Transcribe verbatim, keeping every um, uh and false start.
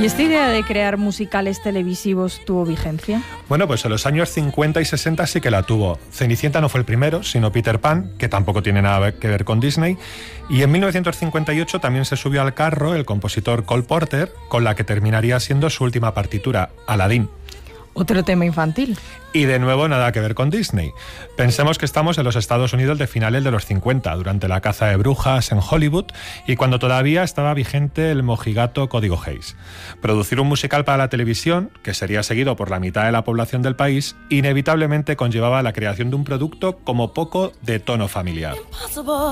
¿Y esta idea de crear musicales televisivos tuvo vigencia? Bueno, pues en los años cincuenta y sesenta sí que la tuvo. Cenicienta no fue el primero, sino Peter Pan, que tampoco tiene nada que ver con Disney. Y en mil novecientos cincuenta y ocho también se subió al carro el compositor Cole Porter, con la que terminaría siendo su última partitura, Aladdin. Otro tema infantil. Y de nuevo nada que ver con Disney. Pensemos que estamos en los Estados Unidos de finales de los cincuenta, durante la caza de brujas en Hollywood y cuando todavía estaba vigente el mojigato Código Hays. Producir un musical para la televisión, que sería seguido por la mitad de la población del país, inevitablemente conllevaba la creación de un producto como poco de tono familiar.